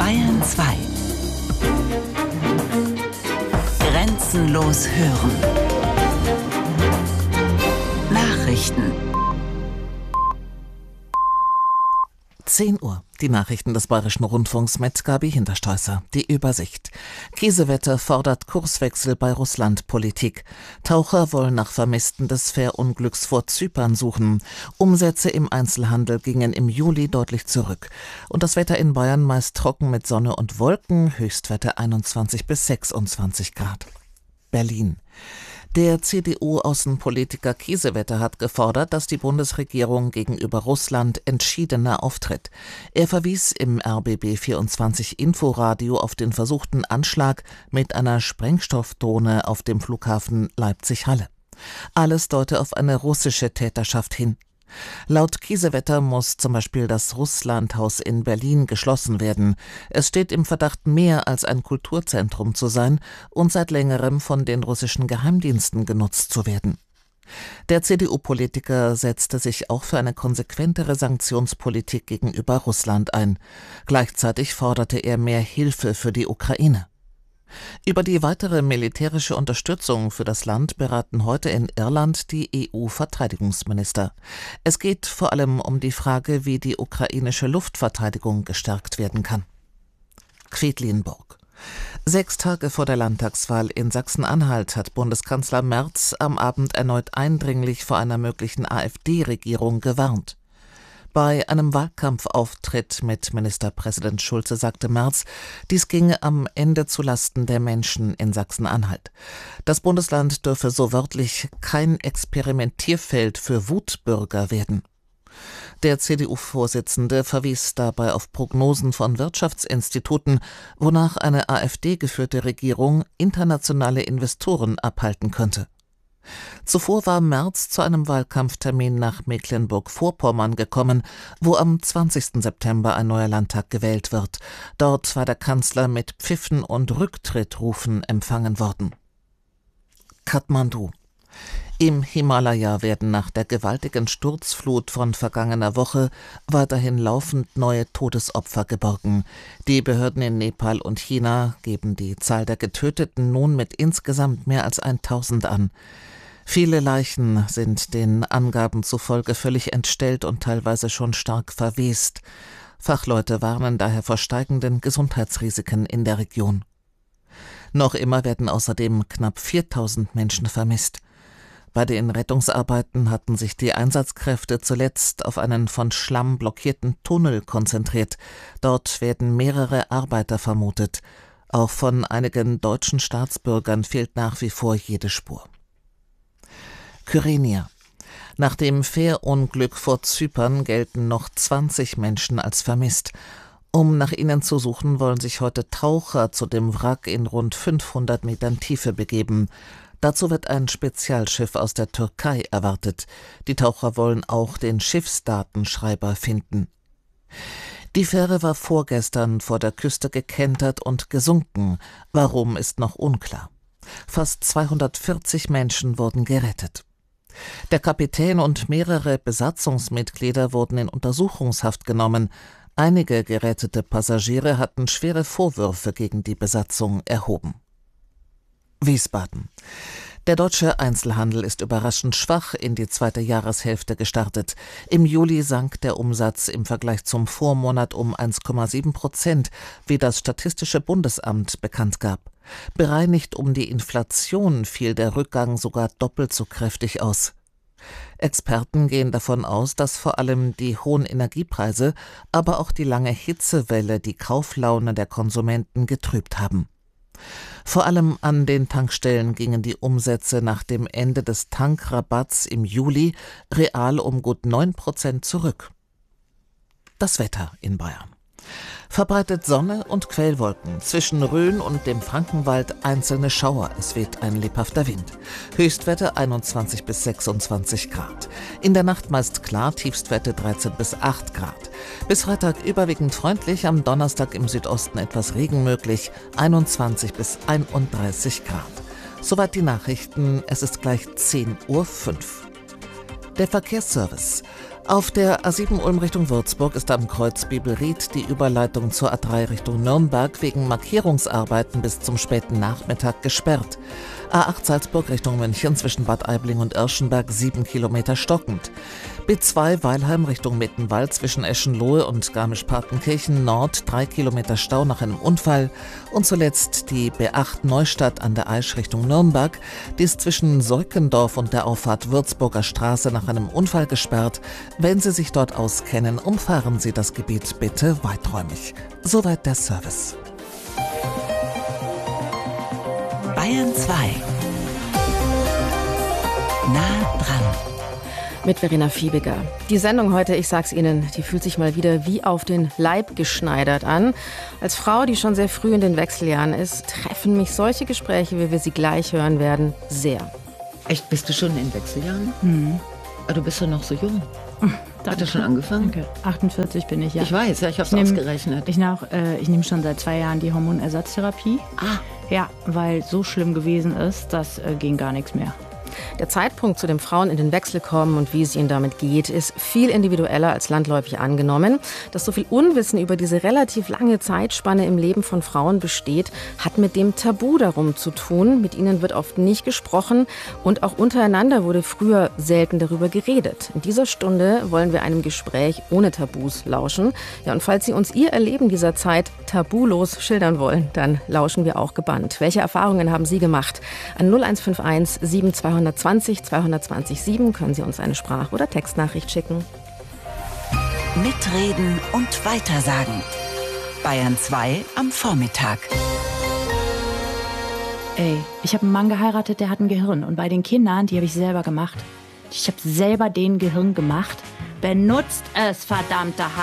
Bayern 2. Grenzenlos hören. Nachrichten. 10 Uhr. Die Nachrichten des Bayerischen Rundfunks mit Gabi Hinterstoisser. Die Übersicht. Kiesewetter fordert Kurswechsel bei Russlandpolitik. Taucher wollen nach Vermissten des Fährunglücks vor Zypern suchen. Umsätze im Einzelhandel gingen im Juli deutlich zurück. Und das Wetter in Bayern meist trocken mit Sonne und Wolken. Höchstwerte 21 bis 26 Grad. Berlin. Der CDU-Außenpolitiker Kiesewetter hat gefordert, dass die Bundesregierung gegenüber Russland entschiedener auftritt. Er verwies im RBB 24 Inforadio auf den versuchten Anschlag mit einer Sprengstoffdrohne auf dem Flughafen Leipzig-Halle. Alles deute auf eine russische Täterschaft hin. Laut Kiesewetter muss zum Beispiel das Russlandhaus in Berlin geschlossen werden. Es steht im Verdacht, mehr als ein Kulturzentrum zu sein und seit längerem von den russischen Geheimdiensten genutzt zu werden. Der CDU-Politiker setzte sich auch für eine konsequentere Sanktionspolitik gegenüber Russland ein. Gleichzeitig forderte er mehr Hilfe für die Ukraine. Über die weitere militärische Unterstützung für das Land beraten heute in Irland die EU-Verteidigungsminister. Es geht vor allem um die Frage, wie die ukrainische Luftverteidigung gestärkt werden kann. Quedlinburg. 6 Tage vor der Landtagswahl in Sachsen-Anhalt hat Bundeskanzler Merz am Abend erneut eindringlich vor einer möglichen AfD-Regierung gewarnt. Bei einem Wahlkampfauftritt mit Ministerpräsident Schulze sagte Merz, dies ginge am Ende zulasten der Menschen in Sachsen-Anhalt. Das Bundesland dürfe so wörtlich kein Experimentierfeld für Wutbürger werden. Der CDU-Vorsitzende verwies dabei auf Prognosen von Wirtschaftsinstituten, wonach eine AfD-geführte Regierung internationale Investoren abhalten könnte. Zuvor war Merz zu einem Wahlkampftermin nach Mecklenburg-Vorpommern gekommen, wo am 20. September ein neuer Landtag gewählt wird. Dort war der Kanzler mit Pfiffen und Rücktrittrufen empfangen worden. Kathmandu. Im Himalaya werden nach der gewaltigen Sturzflut von vergangener Woche weiterhin laufend neue Todesopfer geborgen. Die Behörden in Nepal und China geben die Zahl der Getöteten nun mit insgesamt mehr als 1000 an. Viele Leichen sind den Angaben zufolge völlig entstellt und teilweise schon stark verwest. Fachleute warnen daher vor steigenden Gesundheitsrisiken in der Region. Noch immer werden außerdem knapp 4000 Menschen vermisst. Bei den Rettungsarbeiten hatten sich die Einsatzkräfte zuletzt auf einen von Schlamm blockierten Tunnel konzentriert. Dort werden mehrere Arbeiter vermutet. Auch von einigen deutschen Staatsbürgern fehlt nach wie vor jede Spur. Kyrenia. Nach dem Fährunglück vor Zypern gelten noch 20 Menschen als vermisst. Um nach ihnen zu suchen, wollen sich heute Taucher zu dem Wrack in rund 500 Metern Tiefe begeben. Dazu wird ein Spezialschiff aus der Türkei erwartet. Die Taucher wollen auch den Schiffsdatenschreiber finden. Die Fähre war vorgestern vor der Küste gekentert und gesunken. Warum, ist noch unklar. Fast 240 Menschen wurden gerettet. Der Kapitän und mehrere Besatzungsmitglieder wurden in Untersuchungshaft genommen. Einige gerettete Passagiere hatten schwere Vorwürfe gegen die Besatzung erhoben. Wiesbaden. Der deutsche Einzelhandel ist überraschend schwach in die zweite Jahreshälfte gestartet. Im Juli sank der Umsatz im Vergleich zum Vormonat um 1,7%, wie das Statistische Bundesamt bekannt gab. Bereinigt um die Inflation fiel der Rückgang sogar doppelt so kräftig aus. Experten gehen davon aus, dass vor allem die hohen Energiepreise, aber auch die lange Hitzewelle die Kauflaune der Konsumenten getrübt haben. Vor allem an den Tankstellen gingen die Umsätze nach dem Ende des Tankrabatts im Juli real um gut 9% zurück. Das Wetter in Bayern. Verbreitet Sonne und Quellwolken. Zwischen Rhön und dem Frankenwald einzelne Schauer. Es weht ein lebhafter Wind. Höchstwerte 21 bis 26 Grad. In der Nacht meist klar, Tiefstwerte 13 bis 8 Grad. Bis Freitag überwiegend freundlich, am Donnerstag im Südosten etwas Regen möglich, 21 bis 31 Grad. Soweit die Nachrichten, es ist gleich 10:05 Uhr. Der Verkehrsservice. Auf der A7 Ulm Richtung Würzburg ist am Kreuz Bibelried die Überleitung zur A3 Richtung Nürnberg wegen Markierungsarbeiten bis zum späten Nachmittag gesperrt. A8 Salzburg Richtung München zwischen Bad Aibling und Irschenberg 7 Kilometer stockend. B2 Weilheim Richtung Mittenwald zwischen Eschenlohe und Garmisch-Partenkirchen Nord 3 Kilometer Stau nach einem Unfall. Und zuletzt die B8 Neustadt an der Aisch Richtung Nürnberg. Die ist zwischen Seukendorf und der Auffahrt Würzburger Straße nach einem Unfall gesperrt. Wenn Sie sich dort auskennen, umfahren Sie das Gebiet bitte weiträumig. Soweit der Service. Bayern 2. Nah dran. Mit Verena Fiebiger. Die Sendung heute, ich sag's Ihnen, die fühlt sich mal wieder wie auf den Leib geschneidert an. Als Frau, die schon sehr früh in den Wechseljahren ist, treffen mich solche Gespräche, wie wir sie gleich hören werden, sehr. Echt, bist du schon in den Wechseljahren? Mhm. Aber du bist doch noch so jung. Hat er schon angefangen? Danke. 48 bin ich, ja. Ich weiß, ja, ich habe es ausgerechnet. Ich nehme schon seit 2 Jahren die Hormonersatztherapie. Ah. Ja, weil so schlimm gewesen ist, das ging gar nichts mehr. Der Zeitpunkt, zu dem Frauen in den Wechsel kommen und wie es ihnen damit geht, ist viel individueller als landläufig angenommen. Dass so viel Unwissen über diese relativ lange Zeitspanne im Leben von Frauen besteht, hat mit dem Tabu darum zu tun. Mit ihnen wird oft nicht gesprochen und auch untereinander wurde früher selten darüber geredet. In dieser Stunde wollen wir einem Gespräch ohne Tabus lauschen. Ja, und falls Sie uns Ihr Erleben dieser Zeit tabulos schildern wollen, dann lauschen wir auch gebannt. Welche Erfahrungen haben Sie gemacht? An 0151 7220 220 7 können Sie uns eine Sprach- oder Textnachricht schicken. Mitreden und weitersagen. Bayern 2 am Vormittag. Ey, ich habe einen Mann geheiratet, der hat ein Gehirn. Und bei den Kindern, die habe ich selber gemacht. Ich habe selber den Gehirn gemacht. Benutzt es, verdammte